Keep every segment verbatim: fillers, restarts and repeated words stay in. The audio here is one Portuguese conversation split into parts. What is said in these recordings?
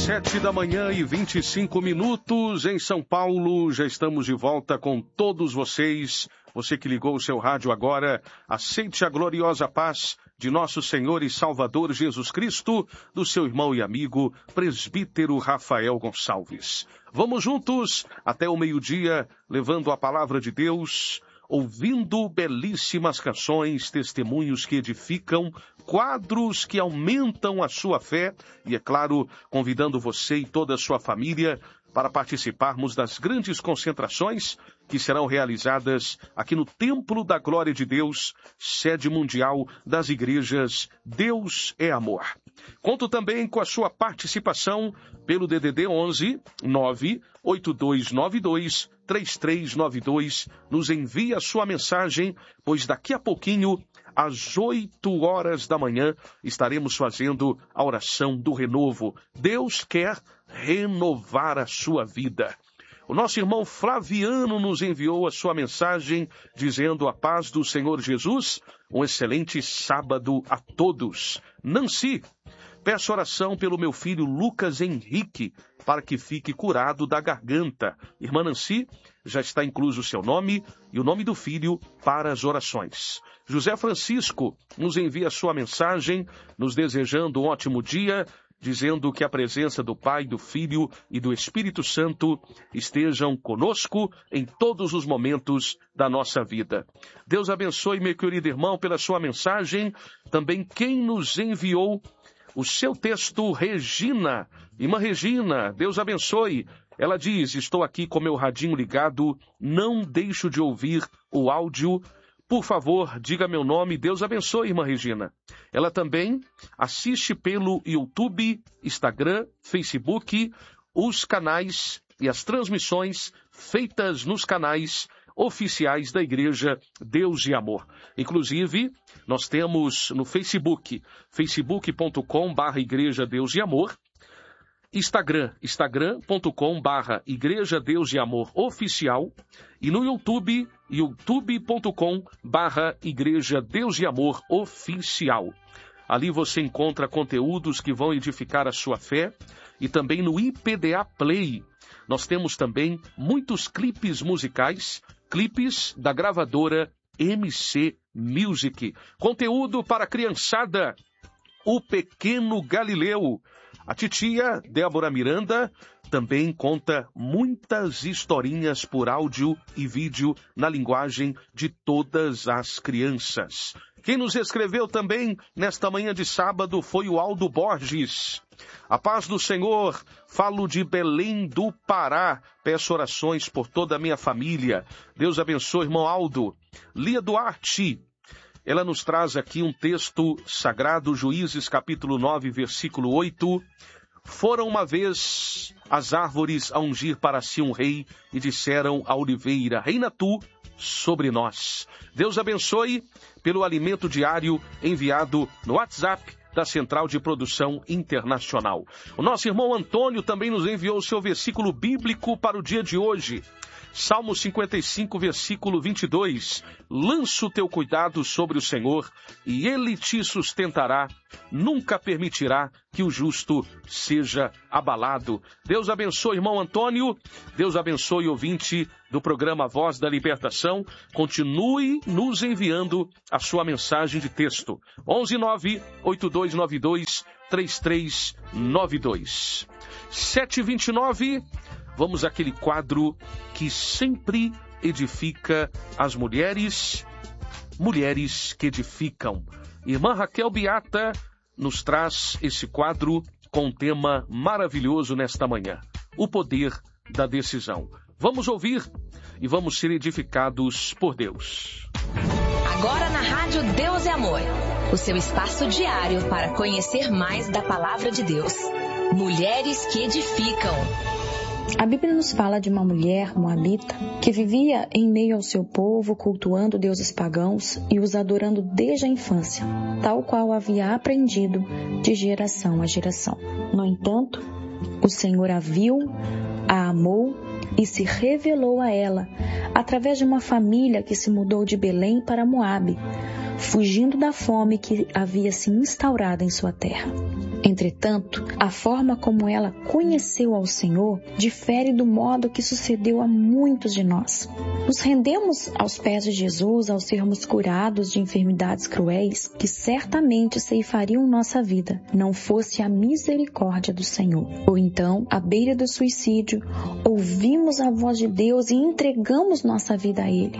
Sete da manhã e vinte e cinco minutos em São Paulo. Já estamos de volta com todos vocês. Você que ligou o seu rádio agora, aceite a gloriosa paz de nosso Senhor e Salvador Jesus Cristo, do seu irmão e amigo, presbítero Rafael Gonçalves. Vamos juntos até o meio-dia, levando a palavra de Deus, ouvindo belíssimas canções, testemunhos que edificam, quadros que aumentam a sua fé e, é claro, convidando você e toda a sua família para participarmos das grandes concentrações que serão realizadas aqui no Templo da Glória de Deus, sede mundial das igrejas Deus é Amor. Conto também com a sua participação pelo D D D onze, nove oito dois nove dois, três três nove dois. Nos envie a sua mensagem, pois daqui a pouquinho, às oito horas da manhã, estaremos fazendo a oração do renovo. Deus quer renovar a sua vida. O nosso irmão Flaviano nos enviou a sua mensagem dizendo a paz do Senhor Jesus, um excelente sábado a todos. Nancy, peço oração pelo meu filho Lucas Henrique, para que fique curado da garganta. Irmã Nancy, já está incluso o seu nome e o nome do filho para as orações. José Francisco nos envia a sua mensagem, nos desejando um ótimo dia, dizendo que a presença do Pai, do Filho e do Espírito Santo estejam conosco em todos os momentos da nossa vida. Deus abençoe, meu querido irmão, pela sua mensagem. Também quem nos enviou o seu texto, Regina. Irmã Regina, Deus abençoe. Ela diz, estou aqui com meu radinho ligado, não deixo de ouvir o áudio. Por favor, diga meu nome. Deus abençoe, irmã Regina. Ela também assiste pelo YouTube, Instagram, Facebook, os canais e as transmissões feitas nos canais oficiais da Igreja Deus e Amor. Inclusive, nós temos no Facebook, facebook ponto com barra Igreja Deus e Amor, Instagram, instagram ponto com barra Igreja Deus e Amor Oficial, e no YouTube, youtube ponto com barra Igreja Deus e Amor Oficial. Ali você encontra conteúdos que vão edificar a sua fé, e também no I P D A Play. Nós temos também muitos clipes musicais, clipes da gravadora M C Music. Conteúdo para a criançada, O Pequeno Galileu. A titia Débora Miranda também conta muitas historinhas por áudio e vídeo na linguagem de todas as crianças. Quem nos escreveu também nesta manhã de sábado foi o Aldo Borges. A paz do Senhor, falo de Belém do Pará. Peço orações por toda a minha família. Deus abençoe, irmão Aldo. Lia Duarte. Ela nos traz aqui um texto sagrado, Juízes capítulo nove, versículo oito. Foram uma vez as árvores a ungir para si um rei e disseram à oliveira, reina tu sobre nós. Deus abençoe pelo alimento diário enviado no WhatsApp da Central de Produção Internacional. O nosso irmão Antônio também nos enviou o seu versículo bíblico para o dia de hoje. Salmo cinquenta e cinco, versículo vinte e dois. Lança o teu cuidado sobre o Senhor e Ele te sustentará. Nunca permitirá que o justo seja abalado. Deus abençoe, irmão Antônio. Deus abençoe, ouvinte do programa Voz da Libertação. Continue nos enviando a sua mensagem de texto. onze nove oito dois nove dois três três nove dois. sete e vinte e nove. Vamos àquele quadro que sempre edifica as mulheres, mulheres que edificam. Irmã Raquel Beata nos traz esse quadro com um tema maravilhoso nesta manhã, o poder da decisão. Vamos ouvir e vamos ser edificados por Deus. Agora na Rádio Deus é Amor, o seu espaço diário para conhecer mais da Palavra de Deus. Mulheres que edificam. A Bíblia nos fala de uma mulher moabita que vivia em meio ao seu povo, cultuando deuses pagãos e os adorando desde a infância, tal qual havia aprendido de geração a geração. No entanto, o Senhor a viu, a amou e se revelou a ela através de uma família que se mudou de Belém para Moabe, fugindo da fome que havia se instaurado em sua terra. Entretanto, a forma como ela conheceu ao Senhor difere do modo que sucedeu a muitos de nós. Nos rendemos aos pés de Jesus ao sermos curados de enfermidades cruéis que certamente ceifariam nossa vida, não fosse a misericórdia do Senhor. Ou então, à beira do suicídio, ouvimos a voz de Deus e entregamos nossa vida a Ele,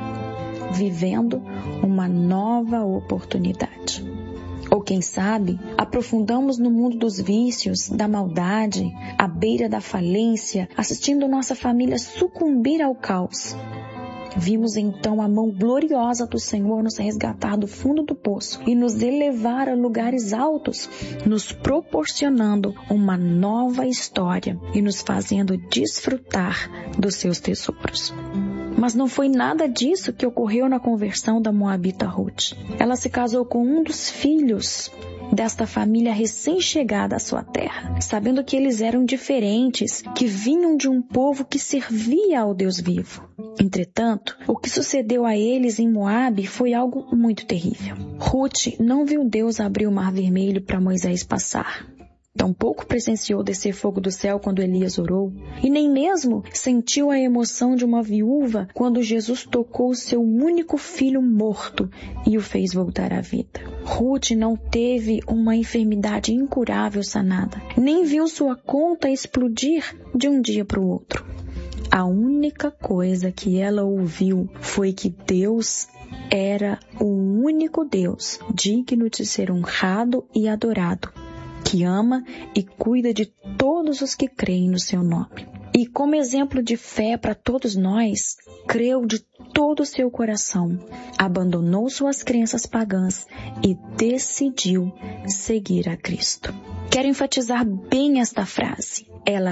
vivendo uma nova oportunidade. Ou quem sabe, aprofundamos no mundo dos vícios, da maldade, à beira da falência, assistindo nossa família sucumbir ao caos. Vimos então a mão gloriosa do Senhor nos resgatar do fundo do poço e nos elevar a lugares altos, nos proporcionando uma nova história e nos fazendo desfrutar dos seus tesouros. Mas não foi nada disso que ocorreu na conversão da moabita Ruth. Ela se casou com um dos filhos desta família recém-chegada à sua terra, sabendo que eles eram diferentes, que vinham de um povo que servia ao Deus vivo. Entretanto, o que sucedeu a eles em Moabe foi algo muito terrível. Ruth não viu Deus abrir o mar vermelho para Moisés passar. Tampouco presenciou descer fogo do céu quando Elias orou, e nem mesmo sentiu a emoção de uma viúva quando Jesus tocou seu único filho morto e o fez voltar à vida. Ruth não teve uma enfermidade incurável sanada, nem viu sua conta explodir de um dia para o outro. A única coisa que ela ouviu foi que Deus era o único Deus digno de ser honrado e adorado, que ama e cuida de todos os que creem no seu nome. E como exemplo de fé para todos nós, creu de todo o seu coração, abandonou suas crenças pagãs e decidiu seguir a Cristo. Quero enfatizar bem esta frase. Ela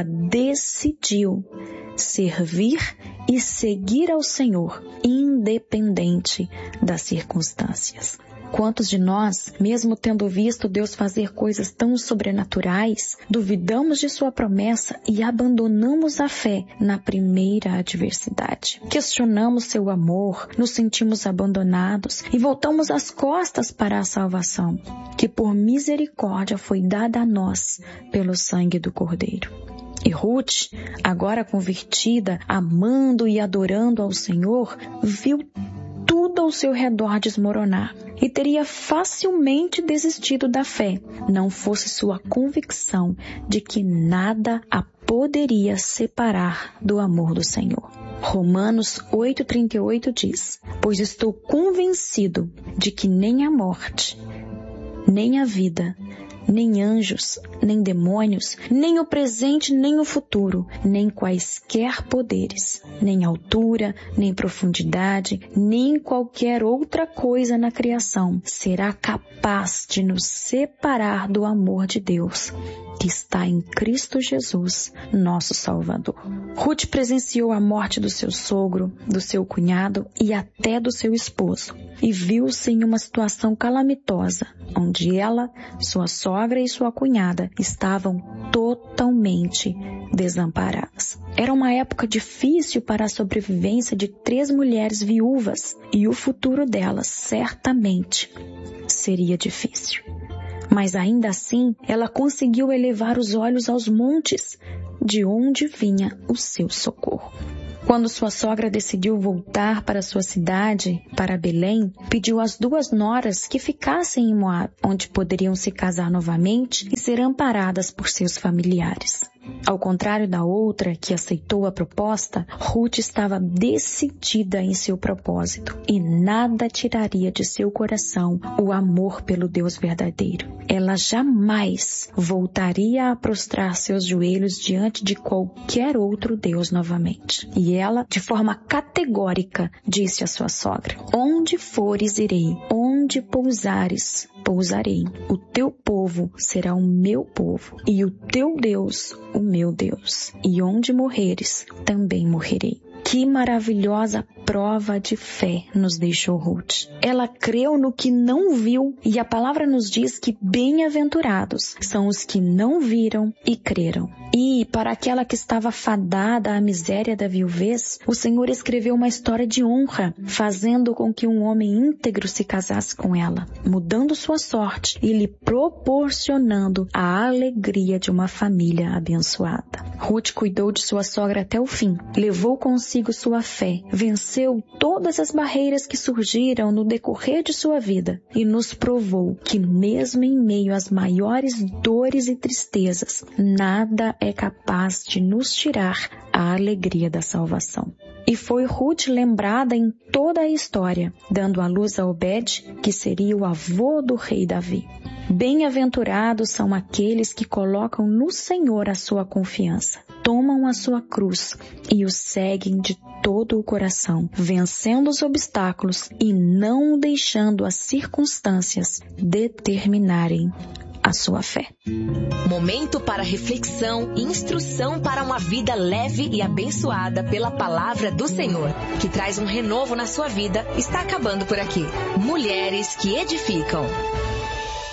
decidiu servir e seguir ao Senhor, independente das circunstâncias. Quantos de nós, mesmo tendo visto Deus fazer coisas tão sobrenaturais, duvidamos de sua promessa e abandonamos a fé na primeira adversidade? Questionamos seu amor, nos sentimos abandonados e voltamos as costas para a salvação, que por misericórdia foi dada a nós pelo sangue do Cordeiro. E Ruth, agora convertida, amando e adorando ao Senhor, viu tudo ao seu redor desmoronar e teria facilmente desistido da fé, não fosse sua convicção de que nada a poderia separar do amor do Senhor. Romanos oito, trinta e oito diz: pois estou convencido de que nem a morte, nem a vida, nem anjos, nem demônios, nem o presente, nem o futuro, nem quaisquer poderes, nem altura, nem profundidade, nem qualquer outra coisa na criação será capaz de nos separar do amor de Deus, que está em Cristo Jesus, nosso Salvador. Ruth presenciou a morte do seu sogro, do seu cunhado e até do seu esposo, e viu-se em uma situação calamitosa, onde ela, sua sogra e sua cunhada estavam totalmente desamparadas. Era uma época difícil para a sobrevivência de três mulheres viúvas, e o futuro delas certamente seria difícil. Mas ainda assim, ela conseguiu elevar os olhos aos montes, de onde vinha o seu socorro. Quando sua sogra decidiu voltar para sua cidade, para Belém, pediu às duas noras que ficassem em Moabe, onde poderiam se casar novamente e ser amparadas por seus familiares. Ao contrário da outra, que aceitou a proposta, Ruth estava decidida em seu propósito e nada tiraria de seu coração o amor pelo Deus verdadeiro. Ela jamais voltaria a prostrar seus joelhos diante de qualquer outro Deus novamente. E ela, de forma categórica, disse à sua sogra: onde fores irei, onde pousares, pousarei. O teu povo será o meu povo, e o teu Deus, o meu Deus. E onde morreres, também morrerei. Que maravilhosa prova de fé nos deixou Ruth. Ela creu no que não viu, e a palavra nos diz que bem-aventurados são os que não viram e creram. E, para aquela que estava fadada à miséria da viuvez, o Senhor escreveu uma história de honra, fazendo com que um homem íntegro se casasse com ela, mudando sua sorte e lhe proporcionando a alegria de uma família abençoada. Ruth cuidou de sua sogra até o fim, levou consigo sua fé, venceu todas as barreiras que surgiram no decorrer de sua vida e nos provou que mesmo em meio às maiores dores e tristezas, nada é capaz de nos tirar a alegria da salvação. E foi Ruth lembrada em toda a história, dando à luz a Obed, que seria o avô do rei Davi. Bem-aventurados são aqueles que colocam no Senhor a sua confiança, tomam a sua cruz e o seguem de todo o coração, vencendo os obstáculos e não deixando as circunstâncias determinarem a sua fé. Momento para reflexão e instrução para uma vida leve e abençoada pela palavra do Senhor, que traz um renovo na sua vida, está acabando por aqui. Mulheres que edificam.